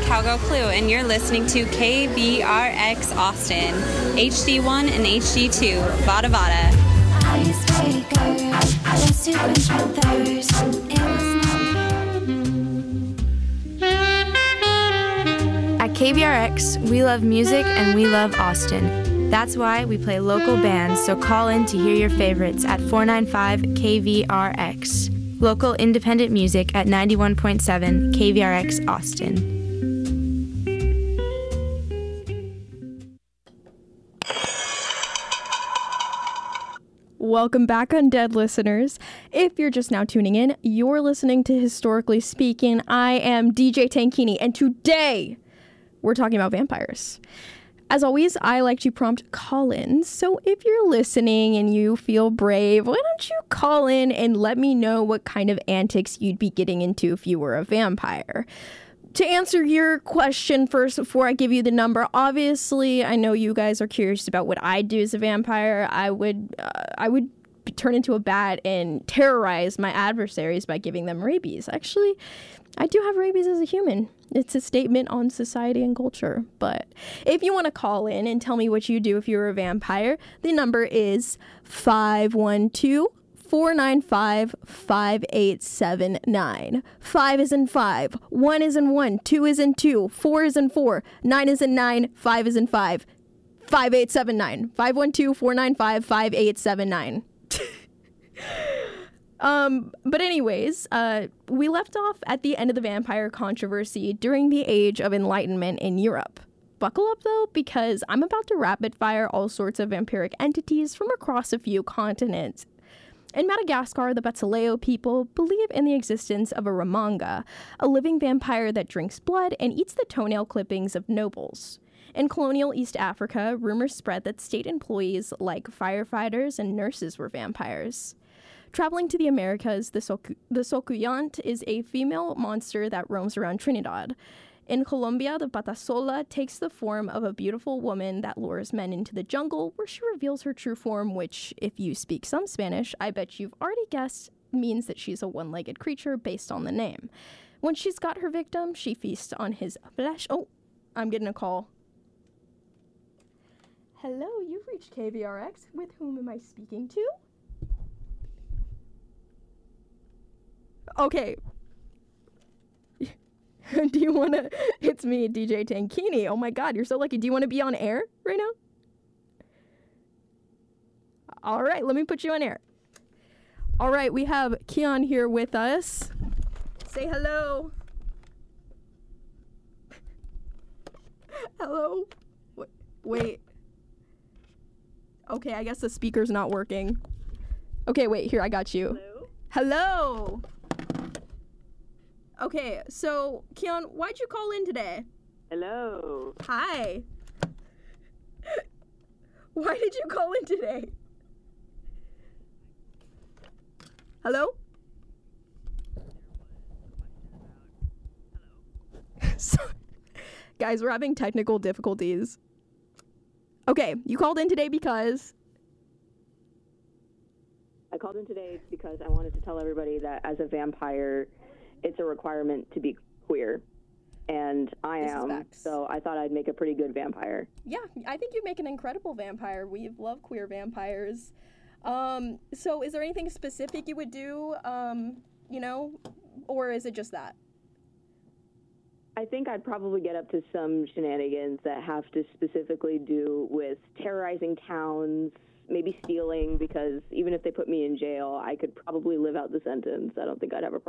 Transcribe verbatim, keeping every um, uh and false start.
Cowgirl Clue, and you're listening to K V R X Austin, H D one and H D two, Vada Vada. I used to wake up just to quench my thirst. It was At K V R X, we love music and we love Austin. That's why we play local bands, so call in to hear your favorites at four nine five K V R X. Local independent music at ninety-one point seven K V R X Austin. Welcome back, Undead listeners. If you're just now tuning in, you're listening to Historically Speaking. I am D J Tankini, and today we're talking about vampires. As always, I like to prompt call-ins, so if you're listening and you feel brave, why don't you call in and let me know what kind of antics you'd be getting into if you were a vampire. To answer your question first, before I give you the number, obviously, I know you guys are curious about what I'd do as a vampire. I would, uh, I would turn into a bat and terrorize my adversaries by giving them rabies. Actually, I do have rabies as a human. It's a statement on society and culture. But if you want to call in and tell me what you do if you're a vampire, the number is five one two, four nine five, five eight seven nine. Five is in five, one is in one, two is in two, four is in four, nine is in nine, five is in five. five eight seven nine. five one two, four nine five, five eight seven nine. Um, but anyways, uh, we left off at the end of the vampire controversy during the Age of Enlightenment in Europe. Buckle up, though, because I'm about to rapid fire all sorts of vampiric entities from across a few continents. In Madagascar, the Batsileo people believe in the existence of a Ramanga, a living vampire that drinks blood and eats the toenail clippings of nobles. In colonial East Africa, rumors spread that state employees like firefighters and nurses were vampires. Traveling to the Americas, the, Soku- the Sokuyant is a female monster that roams around Trinidad. In Colombia, the Patasola takes the form of a beautiful woman that lures men into the jungle, where she reveals her true form, which, if you speak some Spanish, I bet you've already guessed means that she's a one-legged creature based on the name. When she's got her victim, she feasts on his flesh. Oh, I'm getting a call. Hello, you've reached K V R X. With whom am I speaking to? Okay. Do you want to... It's me, D J Tankini. Oh my god, you're so lucky. Do you want to be on air right now? All right, let me put you on air. All right, we have Keon here with us. Say hello. Hello? Wait. Wait. Okay, I guess the speaker's not working. Okay, wait, here, I got you. Hello? Hello! Okay, so, Keon, why'd you call in today? Hello. Hi. Why did you call in today? Hello? So, guys, we're having technical difficulties. Okay, you called in today because... I called in today because I wanted to tell everybody that as a vampire, it's a requirement to be queer. And I This is am, facts. so I thought I'd make a pretty good vampire. Yeah, I think you'd make an incredible vampire. We love queer vampires. Um, so is there anything specific you would do, um, you know, or is it just that? I think I'd probably get up to some shenanigans that have to specifically do with terrorizing towns, maybe stealing, because even if they put me in jail, I could probably live out the sentence. I don't think I'd have a problem.